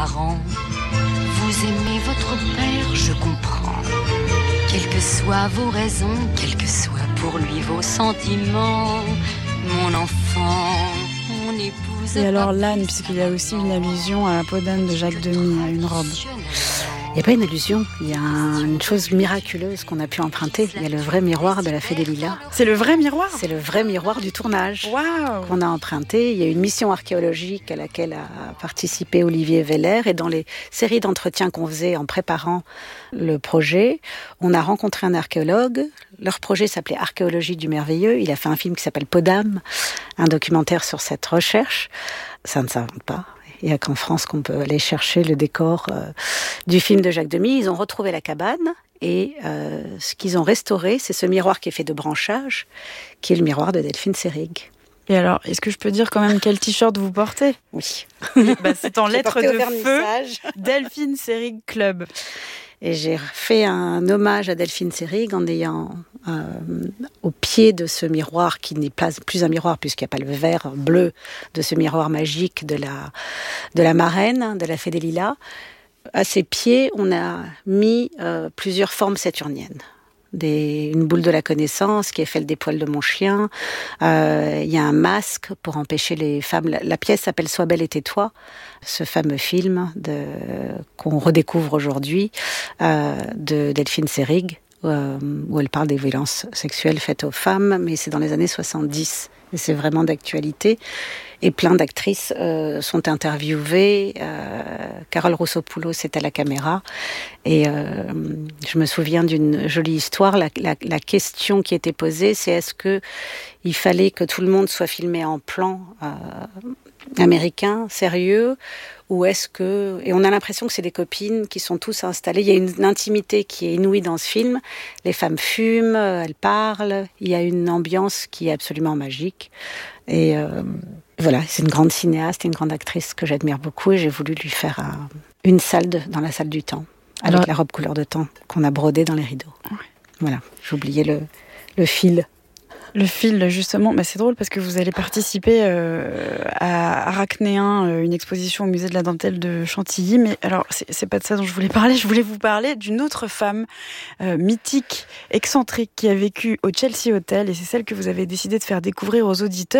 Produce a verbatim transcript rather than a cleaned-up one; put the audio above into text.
parents. Vous aimez votre père, je comprends. Quelles que soient vos raisons, quels que soient pour lui vos sentiments, mon enfant, mon épouse. Et alors l'âne, puisqu'il y a aussi une allusion à la peau d'âne de Jacques Demy, à une robe. Il n'y a pas une allusion, il y a un, une chose miraculeuse qu'on a pu emprunter. Il y a le vrai miroir de la Fée des Lilas. C'est le vrai miroir ? C'est le vrai miroir du tournage Waouh qu'on a emprunté. Il y a une mission archéologique à laquelle a participé Olivier Veller. Et dans les séries d'entretiens qu'on faisait en préparant le projet, on a rencontré un archéologue. Leur projet s'appelait Archéologie du merveilleux. Il a fait un film qui s'appelle Peau d'âme, un documentaire sur cette recherche. Ça ne s'invente pas. Il n'y a qu'en France qu'on peut aller chercher le décor euh, du film de Jacques Demy. Ils ont retrouvé la cabane et euh, ce qu'ils ont restauré, c'est ce miroir qui est fait de branchages, qui est le miroir de Delphine Seyrig. Et alors, est-ce que je peux dire quand même quel t-shirt vous portez ? Oui. Bah, c'est en lettres de feu, vernissage. Delphine Seyrig Club. Et j'ai fait un hommage à Delphine Seyrig en ayant euh, au pied de ce miroir, qui n'est pas plus un miroir puisqu'il n'y a pas le verre bleu de ce miroir magique de la, de la marraine, de la Fée des Lilas. À ses pieds, on a mis euh, plusieurs formes saturniennes. Des, une boule de la connaissance qui est faite des poils de mon chien. Euh, il y a un masque pour empêcher les femmes. La, la pièce s'appelle Sois belle et tais-toi, ce fameux film de, qu'on redécouvre aujourd'hui euh, de Delphine Seyrig, euh, où elle parle des violences sexuelles faites aux femmes, mais c'est dans les années soixante-dix. Et c'est vraiment d'actualité. Et plein d'actrices euh, sont interviewées. Euh, Carole Roussopoulos est à la caméra. Et euh, je me souviens d'une jolie histoire. La, la, la question qui était posée, c'est est-ce que il fallait que tout le monde soit filmé en plan euh, américain, sérieux, ou est-ce que... Et on a l'impression que c'est des copines qui sont tous installées. Il y a une intimité qui est inouïe dans ce film. Les femmes fument, elles parlent. Il y a une ambiance qui est absolument magique. Et euh, voilà, c'est une grande cinéaste, une grande actrice que j'admire beaucoup. Et j'ai voulu lui faire un, une salle de, dans la salle du temps, avec Alors... la robe couleur de temps qu'on a brodée dans les rideaux. Ouais. Voilà, j'oubliais le, le fil. Le fil, justement, bah c'est drôle parce que vous allez participer euh, à Arachnéen, euh, une exposition au musée de la dentelle de Chantilly. Mais alors, c'est, c'est pas de ça dont je voulais parler. Je voulais vous parler d'une autre femme euh, mythique, excentrique, qui a vécu au Chelsea Hotel. Et c'est celle que vous avez décidé de faire découvrir aux auditeurs.